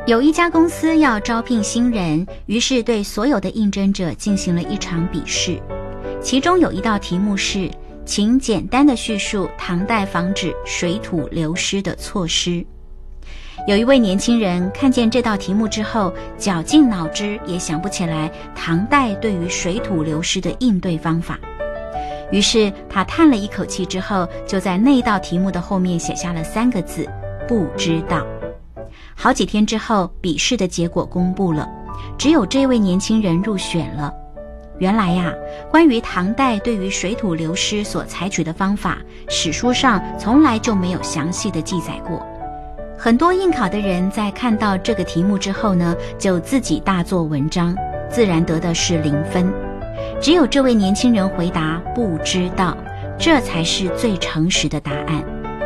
有一家公司要招聘新人，于是对所有的应征者进行了一场笔试。其中有一道题目是，请简单的叙述唐代防止水土流失的措施。有一位年轻人看见这道题目之后，绞尽脑汁也想不起来唐代对于水土流失的应对方法。于是他叹了一口气之后，就在那道题目的后面写下了3个字：不知道。好几天之后，笔试的结果公布了，只有这位年轻人入选了。原来呀，关于唐代对于水土流失所采取的方法，史书上从来就没有详细的记载过。很多应考的人在看到这个题目之后呢，就自己大做文章，自然得的是0分。只有这位年轻人回答不知道，这才是最诚实的答案。